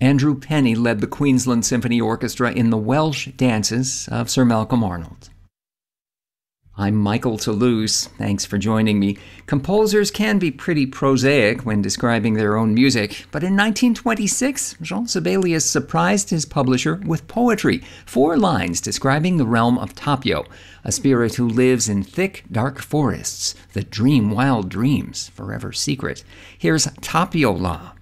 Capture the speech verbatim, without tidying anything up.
Andrew Penny led the Queensland Symphony Orchestra in the Welsh dances of Sir Malcolm Arnold. I'm Michael Toulouse. Thanks for joining me. Composers can be pretty prosaic when describing their own music, but in nineteen twenty-six, Jean Sibelius surprised his publisher with poetry, four lines describing the realm of Tapio, a spirit who lives in thick, dark forests that dream wild dreams, forever secret. Here's Tapiola,